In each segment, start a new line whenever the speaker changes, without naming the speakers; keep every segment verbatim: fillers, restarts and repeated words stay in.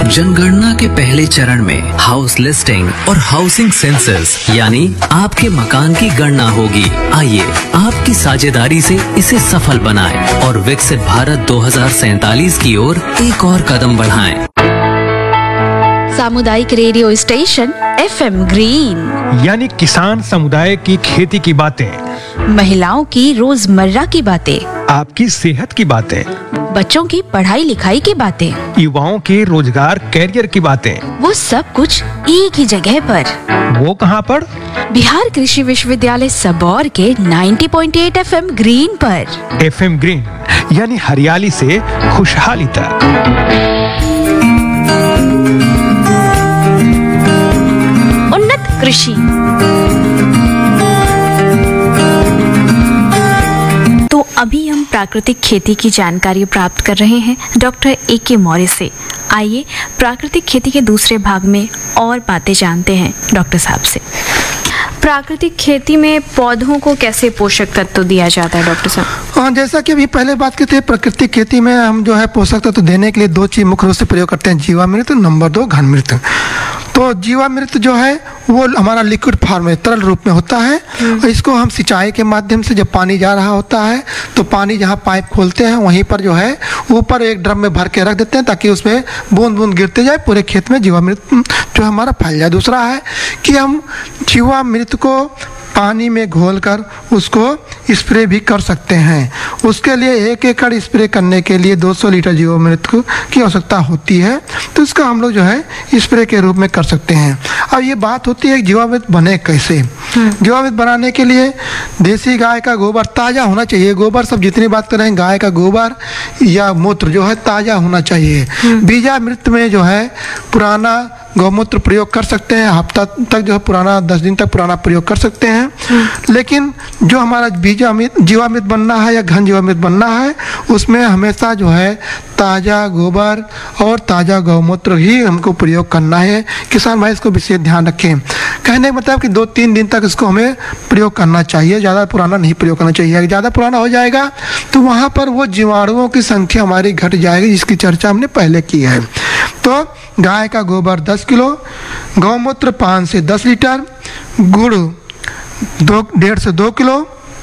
जनगणना के पहले चरण में हाउस लिस्टिंग और हाउसिंग सेंसस यानी आपके मकान की गणना होगी। आइए आपकी साझेदारी से इसे सफल बनाएं और विकसित भारत दो हज़ार सैंतालीस की ओर एक और कदम बढ़ाएं।
सामुदायिक radio station F M green,
यानी किसान समुदाय की खेती की बातें,
महिलाओं की रोजमर्रा की बातें,
आपकी सेहत की बातें,
बच्चों की पढ़ाई लिखाई की बातें,
युवाओं के रोजगार कैरियर की बातें,
वो सब कुछ एक ही जगह पर।
वो कहाँ पर?
बिहार कृषि विश्वविद्यालय सबौर के नब्बे पॉइंट आठ एफ एम ग्रीन पर।
एफ एम ग्रीन यानी हरियाली से खुशहाली तक।
उन्नत कृषि।
तो अभी हम प्राकृतिक खेती की जानकारी प्राप्त कर रहे हैं डॉक्टर ए के मौर्य से। आइए प्राकृतिक खेती के दूसरे भाग में और बातें जानते हैं डॉक्टर साहब से। प्राकृतिक खेती में पौधों को कैसे पोषक तत्व दिया जाता है डॉक्टर साहब?
हाँ, जैसा कि अभी पहले बात की थी, प्राकृतिक खेती में हम जो है पोषक तत्व देने के लिए दो चीज मुख्य रूप से प्रयोग करते हैं, जीवामृत, नंबर दो घनमृत। तो जीवामृत जो है वो हमारा लिक्विड फॉर्म में, तरल रूप में होता है। और इसको हम सिंचाई के माध्यम से, जब पानी जा रहा होता है तो पानी जहाँ पाइप खोलते हैं वहीं पर जो है ऊपर एक ड्रम में भर के रख देते हैं ताकि उसमें बूंद बूंद गिरते जाए, पूरे खेत में जीवामृत जो हमारा फैल जाए। दूसरा है कि हम जीवामृत को पानी में घोलकर उसको स्प्रे भी कर सकते हैं। उसके लिए एक एकड़ स्प्रे करने के लिए दो सौ लीटर जीवामृत की आवश्यकता होती है, तो इसका हम लोग जो है स्प्रे के रूप में कर सकते हैं। अब ये बात होती है जीवामृत बने कैसे। जीवामृत बनाने के लिए देसी गाय का गोबर ताज़ा होना चाहिए। गोबर सब जितनी बात कर रहे हैं, गाय का गोबर या मूत्र जो है ताज़ा होना चाहिए। बीजामृत में जो है पुराना गौमूत्र प्रयोग कर सकते हैं, हफ्ता तक जो है पुराना, दस दिन तक पुराना प्रयोग कर सकते हैं। लेकिन जो हमारा बीजामृत जीवामृत बनना है या घन जीवामृत बनना है, उसमें हमेशा जो है ताज़ा गोबर और ताज़ा गौमूत्र ही हमको प्रयोग करना है। किसान भाई इसको विशेष ध्यान रखें। कहने का मतलब कि दो तीन दिन तक इसको हमें प्रयोग करना चाहिए, ज़्यादा पुराना नहीं प्रयोग करना चाहिए। अगर ज़्यादा पुराना हो जाएगा तो वहाँ पर वो जीवाणुओं की संख्या हमारी घट जाएगी, जिसकी चर्चा हमने पहले की है। तो गाय का गोबर दस किलो, गौमूत्र पाँच से दस लीटर, गुड़ दो डेढ़ से दो किलो,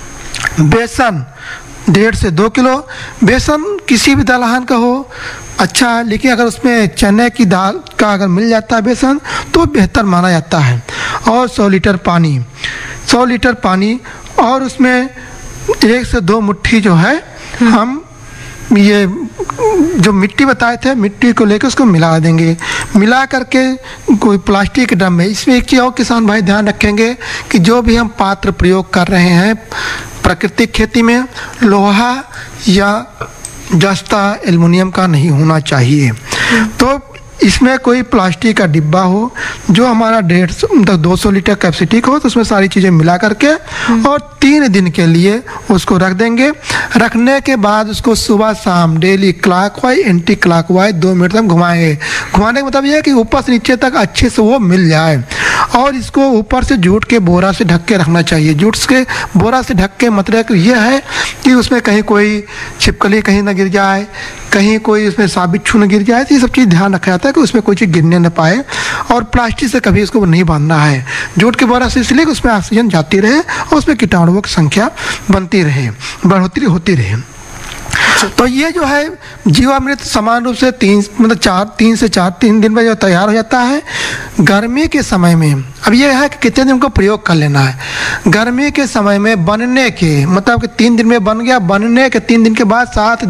बेसन डेढ़ से दो किलो। बेसन किसी भी दलहन का हो अच्छा है, लेकिन अगर उसमें चने की दाल का अगर मिल जाता है बेसन तो बेहतर माना जाता है। और सौ लीटर पानी, सौ लीटर पानी और उसमें एक से दो मुट्ठी जो है हम ये जो मिट्टी बताए थे, मिट्टी को लेकर उसको मिला देंगे। मिला करके कोई प्लास्टिक ड्रम में, इसमें एक चीज़ और किसान भाई ध्यान रखेंगे कि जो भी हम पात्र प्रयोग कर रहे हैं प्राकृतिक खेती में, लोहा या जस्ता एल्युमिनियम का नहीं होना चाहिए। तो इसमें कोई प्लास्टिक का डिब्बा हो जो हमारा डेढ़ सौ दो सौ लीटर कैपेसिटी का हो, तो उसमें सारी चीज़ें मिला करके और तीन दिन के लिए उसको रख देंगे। रखने के बाद उसको सुबह शाम डेली क्लॉकवाइज एंटी क्लॉकवाइज दो मिनट तक घुमाएंगे। घुमाने का मतलब यह है कि ऊपर से नीचे तक अच्छे से वो मिल जाए। और इसको ऊपर से जूट के बोरा से ढक के रखना चाहिए। जूट के बोरा से ढक के मतलब यह है कि उसमें कहीं कोई छिपकली कहीं ना गिर जाए, कहीं कोई उसमें साबित छू न गिर जाए। तो ये सब चीज़ ध्यान रखा जाता है कि उसमें कोई चीज़ गिरने न पाए। और प्लास्टिक से कभी इसको नहीं बांधना है। जूट के बोरा से इसलिए कि उसमें ऑक्सीजन जाती रहे और उसमें कीटाणुओं की संख्या बनती रहे, बढ़ोतरी होती रहे। तो ये जो है जीवामृत समान रूप से तीन मतलब चार तीन से चार तीन दिन में जो तैयार हो जाता है। गर्मी के समय में अब ये है कि कितने दिन को प्रयोग कर लेना है। गर्मी के समय में बनने के मतलब कि तीन दिन में बन गया, बनने के तीन दिन के बाद सात